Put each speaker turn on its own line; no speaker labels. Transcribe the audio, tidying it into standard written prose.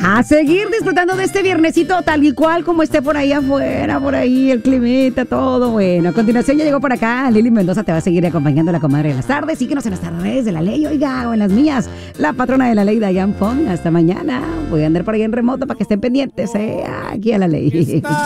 A seguir disfrutando de este viernesito tal y cual como esté por ahí afuera, por ahí el climita, todo bueno. A continuación ya llegó por acá, Lili Mendoza te va a seguir acompañando la comadre de las tardes. Síguenos en las tardes de la ley, oiga, o en las mías, la patrona de la ley, Dayan Fong. Hasta mañana. Voy a andar por ahí en remoto para que estén pendientes, aquí a la ley.